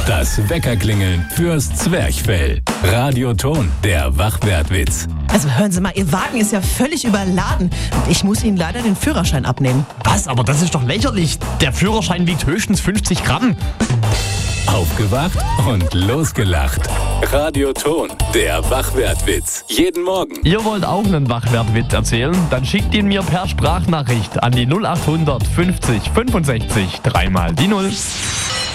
Das Weckerklingeln fürs Zwerchfell. Radioton, der Wachwertwitz. Also hören Sie mal, Ihr Wagen ist ja völlig überladen und ich muss Ihnen leider den Führerschein abnehmen. Was? Aber das ist doch lächerlich. Der Führerschein wiegt höchstens 50 Gramm. Aufgewacht und losgelacht. Radioton, der Wachwertwitz. Jeden Morgen. Ihr wollt auch einen Wachwertwitz erzählen? Dann schickt ihn mir per Sprachnachricht an die 0800 50 65 3 mal die 0.